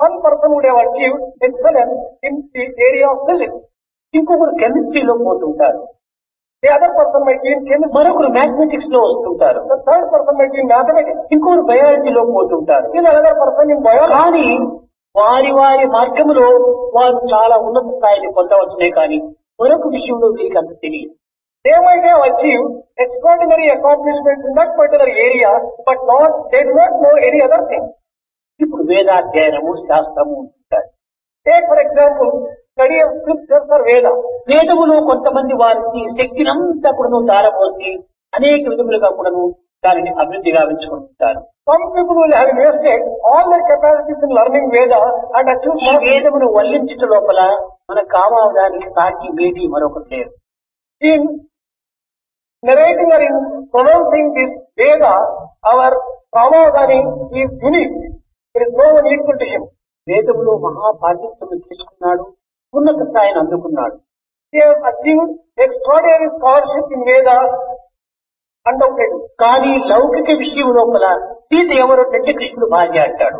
One person would have achieved excellence in the area of physics. ఇంకొకరు కెమిస్ట్రీలో పోతుంటారు. The other person might be in chemistry. మరొకరు mathematics లో వస్తుంటారు. The third person might be in mathematics. ఇంకొకరు బయాలజీలో పోతుంటారు. Still another person in biology. కానీ వారి వారి మార్గంలో వారు చాలా ఉన్నత స్థాయిని పొందవచ్చునే కానీ మరొక విషయంలో వీరికి అంత తెలియదు. They might have achieved extraordinary accomplishments in that particular area, but they do not know any other thing. ఇప్పుడు వేదాధ్యయనము శాస్త్రము ఉంటారు. Take for example, study of scriptures or Veda. వేదములో కొంతమంది వారికి శక్తినంతా కూడాను ధారపోసి అనేక విధములుగా కూడాను దానిని అభివృద్ధి గావించుకుంటారు. Some people will have invested all their capacities in learning Veda and achieve ఈ వేదమును వల్లించుట లోపల మన కామవడానికి సాటి మేటి మరొకటి లేరు. In narrating or in pronouncing this Veda, our Ramadani is unique. There is no one equal to him. వేదములో మహాపాండిత్యము తీసుకున్నాడు, ఉన్నత స్థాయిని అందుకున్నాడు. He has achieved extraordinary scholarship in Veda, undoubtedly. కానీ లౌకిక విషయం లోపల సీత ఎవరో కృష్ణుడు భార్య అంటాడు.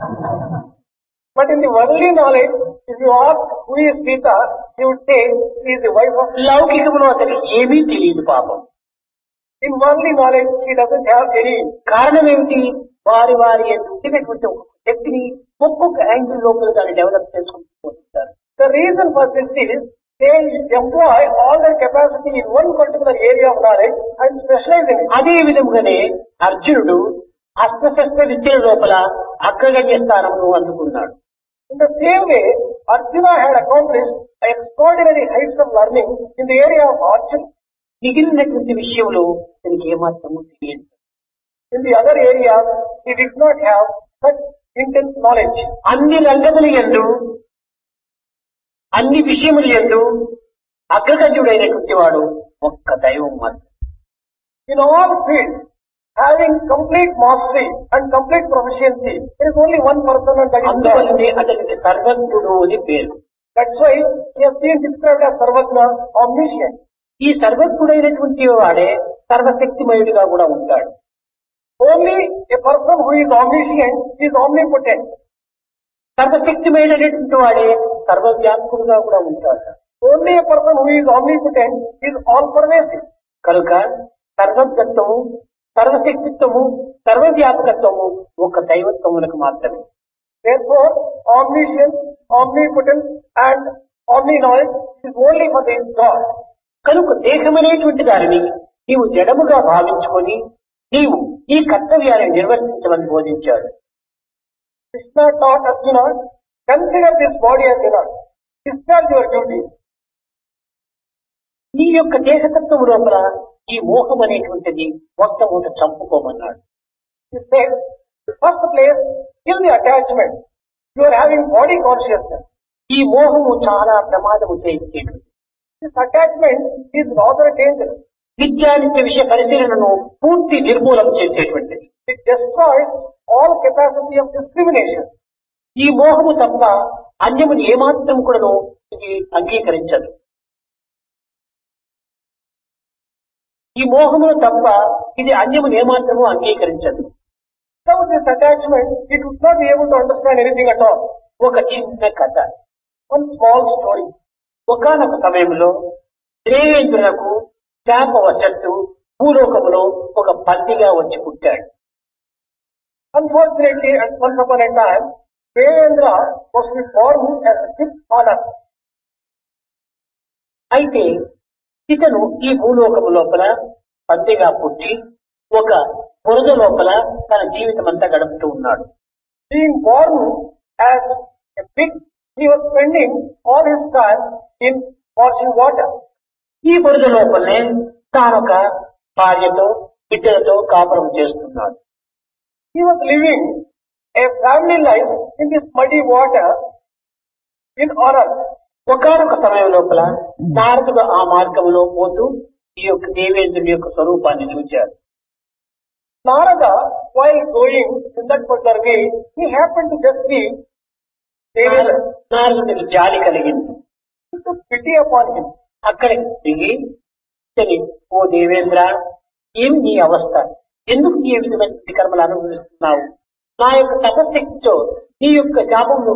But in the worldly knowledge, if you ask who is Sita, he would say she is the wife of. లౌకికములో అతనికి ఏమీ తెలియదు పాపం. In worldly knowledge, he doesn't have any. కారణం ఏమిటి? వారి వారి ఉండేటువంటి ఒక శక్తిని ఒక్కొక్క యాంగిల్ లోపల దాన్ని డెవలప్ చేసుకుంటూ పోతుంటారు. The reason for this is they employ all their capacity in one particular area of knowledge and specialize in it. అదే విధముగానే అర్జునుడు అస్త్రశస్త్ర విద్యల లోపల అగ్రగణ్య స్థానమును అందుకున్నాడు. In the same way, Arjuna had accomplished extraordinary heights of learning in the area of archery. మిగిలినటువంటి విషయంలో తనకి ఏమాత్రము తెలియదు. In the other areas, he did not have such intense knowledge. అన్ని రంగముల యందు అన్ని విషయముల యందు అగ్రగణ్యుడైనటువంటి వాడు ఒక్క దైవం మాత్రం. In all fields, having complete mastery and complete proficiency, there is only one person and that is God. అందువల్లనే అతనికి సర్వజ్ఞుడు అని పేరు. That's why he has been described as Sarvajna, omniscient. ఈ సర్వజ్ఞుడైనటువంటి వాడే సర్వశక్తిమయుడిగా కూడా ఉంటాడు. Only a person who is omniscient is omnipotent. సర్వశక్తిమైనటువంటి వాడే సర్వవ్యాపకుడుగా కూడా ఉంటాడు. Only a person who is omnipotent is all pervasive. కనుక సర్వజ్ఞత్వము, సర్వశక్తిత్వము, సర్వవ్యాపకత్వము ఒక దైవత్వములకు మాత్రమే. Therefore, omniscience, omnipotence and omni-knowledge is only for the God. కనుక దేహమనేటువంటి దానిని నీవు జడముగా భావించుకొని నీవు ఈ కర్తవ్యాన్ని నిర్వర్తించమని బోధించాడు. Krishna taught Arjuna, consider this body as enough. Discharge your duty. నీ యొక్క దేహతత్వం లోపల ఈ మోహం అనేటువంటిది మొట్టమొదట చంపుకోమన్నాడు. He said, first place, kill the attachment. You are having body consciousness. ఈ మోహము చాలా ప్రమాదము చేయించేది. This attachment is rather dangerous. విద్యానిత్య విషయ పరిశీలనను పూర్తి నిర్మూలన చేసేటువంటిది. It destroys all capacity of discrimination. ఈ మోహము తప్ప అన్యముని ఏమాత్రం కూడాను ఇది అంగీకరించదు. ఈ మోహమును తప్ప ఇది అన్యముని ఏమాత్రము అంగీకరించదు. Without this attachment, it would not be able to understand anything at all. ఒక చిన్న కథ. One small story. ఒకానొక సమయంలో దేవేంద్రులకు శాపవశత్తు భూలోకములో ఒక పందిగా వచ్చి పుట్టాడు. Unfortunately, at once upon a time, Devendra was to be born as a fifth on earth. అయితే ఇతను ఈ భూలోకము లోపల పందిగా పుట్టి ఒక బురద లోపల తన జీవితం అంతా గడుపుతూ ఉన్నాడు. Being born as a pig, he was spending all his time in washing water. ఈ బురద లోపలనే తానొక భార్యతో బిడ్డలతో కాపురం చేస్తున్నాడు. He was living a family life in this muddy water in honor. ఒకనొక సమయం లోపల నారదుడు ఆ మార్గంలో పోతూ ఈ యొక్క దేవేంద్రుని యొక్క స్వరూపాన్ని చూచాడు. Narada, while going in that particular way, he happened to just see Devendra. నారదుడికి జాలి కలిగింది. He took pity upon him. అక్కడికి దిగి ఇతని, ఓ దేవేంద్ర, ఏమి నీ అవస్థ? ఎందుకు ఈ విధమైన కర్మలు అనుభవిస్తున్నావు? నా యొక్క తపశక్తితో నీ యొక్క శాపం